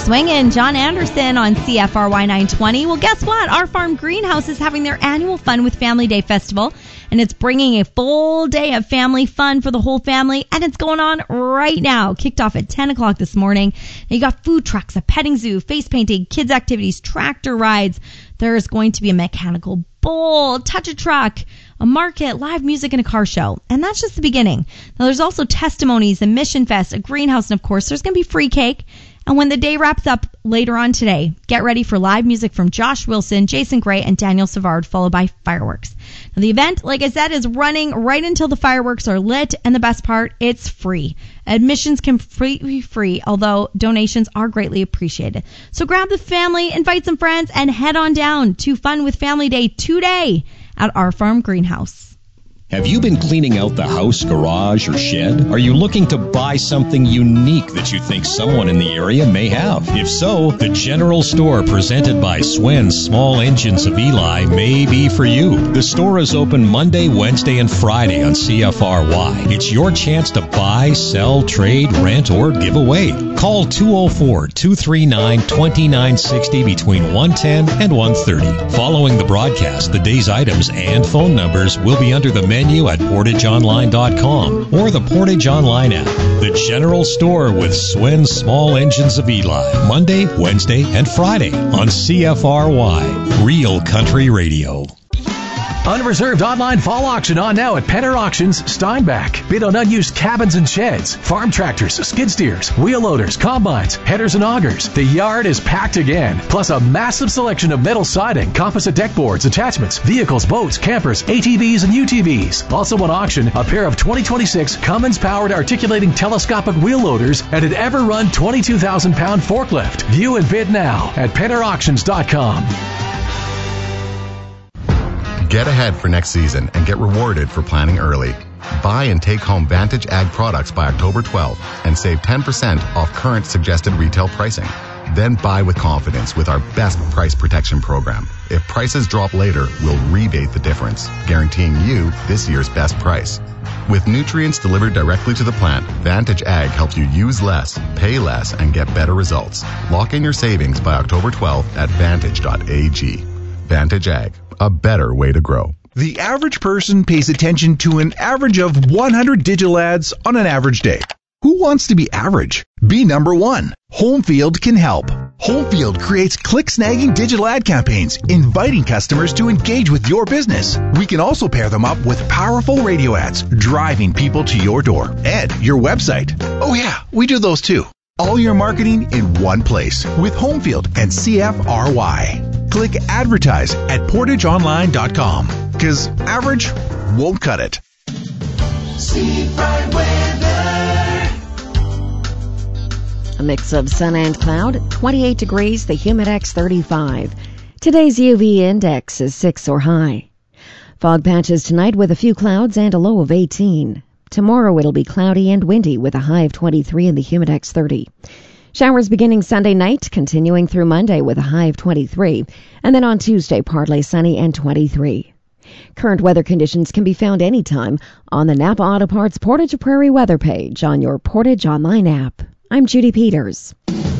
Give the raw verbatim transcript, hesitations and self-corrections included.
Swingin', John Anderson on C F R Y nine twenty. Well, guess what? Our Farm Greenhouse is having their annual Fun with Family Day Festival, and it's bringing a full day of family fun for the whole family, and it's going on right now. Kicked off at ten o'clock this morning. Now you got food trucks, a petting zoo, face painting, kids activities, tractor rides. There's going to be a mechanical bull, touch a truck, a market, live music, and a car show. And that's just the beginning. Now there's also testimonies, a mission fest, a greenhouse, and of course there's going to be free cake. And when the day wraps up later on today, get ready for live music from Josh Wilson, Jason Gray, and Daniel Savard, followed by fireworks. Now, the event, like I said, is running right until the fireworks are lit, and the best part, it's free. Admissions can be free, although donations are greatly appreciated. So grab the family, invite some friends, and head on down to Fun with Family Day today at Our Farm Greenhouse. Have you been cleaning out the house, garage, or shed? Are you looking to buy something unique that you think someone in the area may have? If so, the General Store presented by Swen's Small Engines of Eli may be for you. The store is open Monday, Wednesday, and Friday on C F R Y. It's your chance to buy, sell, trade, rent, or give away. Call two oh four, two three nine, two nine six oh between one ten and one thirty. Following the broadcast, the day's items and phone numbers will be under the menu menu at portage online dot com or the Portage Online app. The General Store with Swen's Small Engines of Eli. Monday, Wednesday, and Friday on C F R Y. Real Country Radio. Unreserved online fall auction on now at Penner Auctions, Steinbach. Bid on unused cabins and sheds, farm tractors, skid steers, wheel loaders, combines, headers, and augers. The yard is packed again, plus a massive selection of metal siding, composite deck boards, attachments, vehicles, boats, campers, A T Vs, and U T Vs. Also on auction, a pair of twenty twenty-six Cummins-powered articulating telescopic wheel loaders and an ever-run twenty-two thousand pound forklift. View and bid now at penner auctions dot com. Get ahead for next season and get rewarded for planning early. Buy and take home Vantage Ag products by October twelfth and save ten percent off current suggested retail pricing. Then buy with confidence with our best price protection program. If prices drop later, we'll rebate the difference, guaranteeing you this year's best price. With nutrients delivered directly to the plant, Vantage Ag helps you use less, pay less, and get better results. Lock in your savings by October twelfth at vantage dot a g. Vantage Ag, a better way to grow. The average person pays attention to an average of one hundred digital ads on an average day. Who wants to be average? Be number one. Homefield can help. Homefield creates click-snagging digital ad campaigns, inviting customers to engage with your business. We can also pair them up with powerful radio ads, driving people to your door and your website. Oh yeah, we do those too. All your marketing in one place with Homefield and C F R Y. Click advertise at portage online dot com because average won't cut it. Seafront weather. A mix of sun and cloud, twenty-eight degrees, the Humidex thirty-five. Today's U V index is six or high. Fog patches tonight with a few clouds and a low of eighteen. Tomorrow it'll be cloudy and windy with a high of twenty-three and the Humidex thirty. Showers beginning Sunday night, continuing through Monday with a high of twenty-three, and then on Tuesday partly sunny and twenty-three. Current weather conditions can be found anytime on the Napa Auto Parts Portage Prairie weather page on your Portage Online app. I'm Judy Peters.